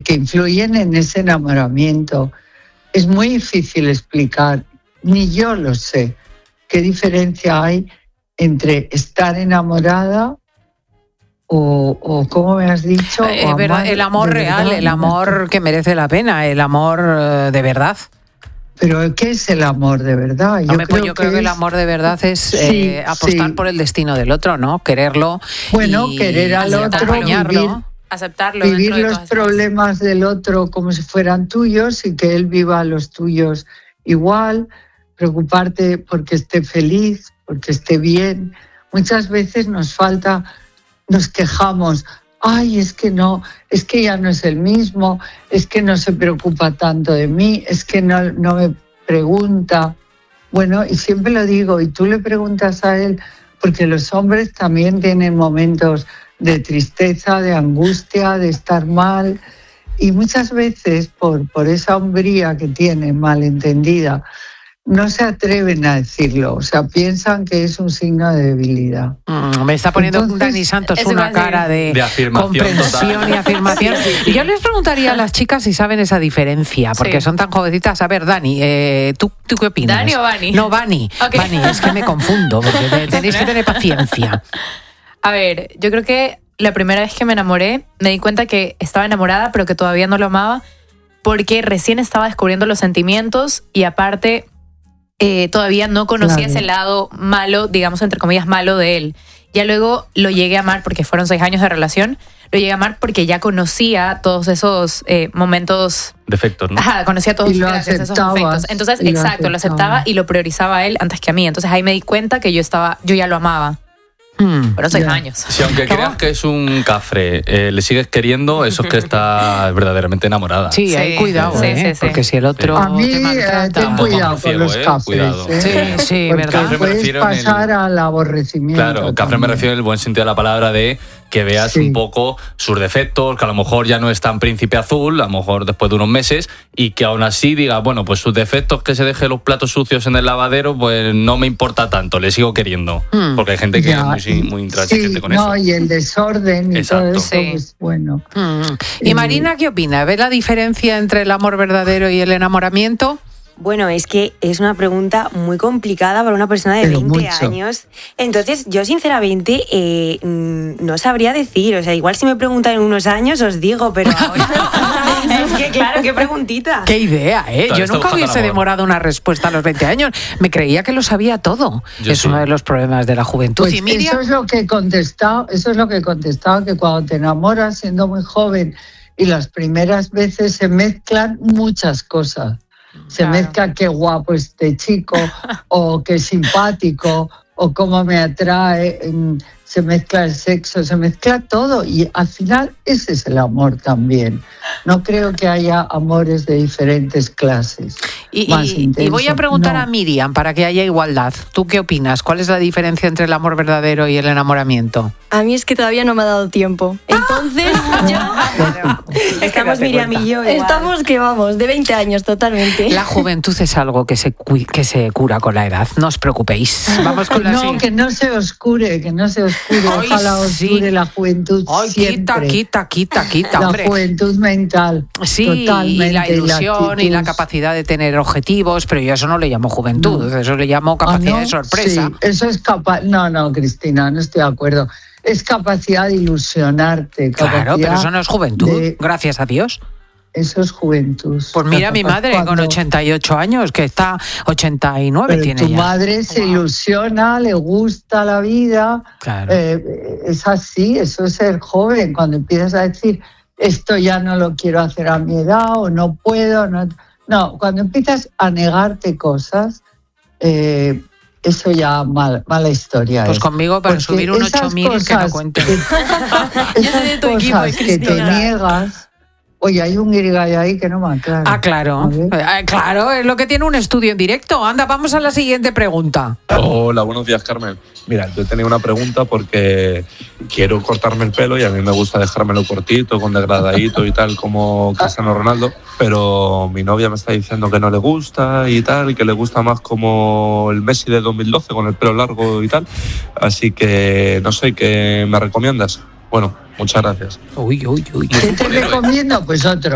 que influyen en ese enamoramiento. Es muy difícil explicar, ni yo lo sé, qué diferencia hay entre estar enamorada o ¿cómo me has dicho? El amor real, el amor que merece la pena, el amor de verdad. ¿Pero qué es el amor de verdad? Yo creo que el amor de verdad es apostar por el destino del otro, ¿no? Quererlo. Bueno, querer al otro, aceptarlo, vivir los problemas del otro como si fueran tuyos y que él viva los tuyos igual, preocuparte porque esté feliz, porque esté bien. Muchas veces nos quejamos. Ay, es que ya no es el mismo, es que no se preocupa tanto de mí, es que no me pregunta. Bueno, y siempre lo digo, y tú le preguntas a él, porque los hombres también tienen momentos de tristeza, de angustia, de estar mal, y muchas veces por esa hombría que tienen malentendida, no se atreven a decirlo, o sea, piensan que es un signo de debilidad. Me está poniendo Dani Santos una cara de comprensión total. Y afirmación. Y yo les preguntaría a las chicas si saben esa diferencia, porque son tan jovencitas. A ver, Dani, ¿tú qué opinas? ¿Dani o Vani? No, Vani. Okay. Vani, es que me confundo, porque tenéis que tener paciencia. A ver, yo creo que la primera vez que me enamoré, me di cuenta que estaba enamorada, pero que todavía no lo amaba, porque recién estaba descubriendo los sentimientos y aparte... todavía no conocía ese lado malo, digamos entre comillas malo de él. Ya luego lo llegué a amar porque fueron 6 años de relación. Lo llegué a amar porque ya conocía todos esos momentos... defectos, ¿no? Ajá, conocía todos esos defectos. Entonces, exacto, lo aceptaba y lo priorizaba a él antes que a mí. Entonces ahí me di cuenta que yo ya lo amaba. Fueron 6 años. Si aunque creas que es un cafre, le sigues queriendo, eso es que está verdaderamente enamorada. Sí, hay cuidado, porque si el otro a mí, te maltrata... ten cuidado con los cafres. Sí, porque verdad. puedes pasar al aborrecimiento. Claro, cafre me refiero en el buen sentido de la palabra de que veas un poco sus defectos, que a lo mejor ya no es tan príncipe azul, a lo mejor después de unos meses, y que aún así diga, bueno, pues sus defectos, que se deje los platos sucios en el lavadero, pues no me importa tanto, le sigo queriendo. Porque hay gente que es muy intransigente con eso. Y el desorden y todo eso, pues bueno. ¿Y Marina qué opina? ¿Ve la diferencia entre el amor verdadero y el enamoramiento? Bueno, es que es una pregunta muy complicada para una persona de 20 años. Entonces, yo sinceramente no sabría decir. O sea, igual si me preguntan en unos años os digo, pero ahora... es que claro, qué preguntita. Qué idea, ¿eh? Yo nunca hubiese demorado una respuesta a los 20 años. Me creía que lo sabía todo. Es uno de los problemas de la juventud. Pues ¿Y Miriam? eso es lo que he contestado, que cuando te enamoras siendo muy joven y las primeras veces se mezclan muchas cosas. Se mezcla qué guapo este chico, o qué simpático, o cómo me atrae, se mezcla el sexo, se mezcla todo. Y al final ese es el amor también. No creo que haya amores de diferentes clases. Y voy a preguntar a Miriam para que haya igualdad. ¿Tú qué opinas? ¿Cuál es la diferencia entre el amor verdadero y el enamoramiento? A mí es que todavía no me ha dado tiempo. Entonces, estamos Miriam y yo igual. Estamos que vamos, de 20 años totalmente. La juventud es algo que se cura con la edad. No os preocupéis. Vamos con que no se oscure, Ojalá os dure la juventud siempre. Quita, la hombre. juventud mental. Sí, totalmente, y la ilusión y la capacidad de tener objetivos, pero yo eso no le llamo juventud, eso le llamo capacidad de sorpresa. Sí, eso es No, Cristina, no estoy de acuerdo. Es capacidad de ilusionarte. Claro, pero eso no es juventud, gracias a Dios. Eso es juventud. Pues mira, mi madre con 88 años, que está 89 pero tiene tu ya. Madre se ilusiona, le gusta la vida. Claro. Es así, eso es ser joven. Cuando empiezas a decir, esto ya no lo quiero hacer a mi edad o no puedo. No, cuando empiezas a negarte cosas, eso ya mala historia. Pues conmigo para subir un 8.000 que no cuente. Yo soy de tu equipo, Cristina. Que te niegas. Oye, hay un guirigay ahí que no me aclara. Ah, claro. Claro, es lo que tiene un estudio en directo. Anda, vamos a la siguiente pregunta. Hola, buenos días, Carmen. Mira, yo tenía una pregunta porque quiero cortarme el pelo y a mí me gusta dejármelo cortito, con degradadito y tal, como Cristiano Ronaldo, pero mi novia me está diciendo que no le gusta y tal, y que le gusta más como el Messi de 2012, con el pelo largo y tal. Así que no sé, ¿qué me recomiendas? Bueno, muchas gracias. Uy. ¿Qué te recomiendo? Pues otro.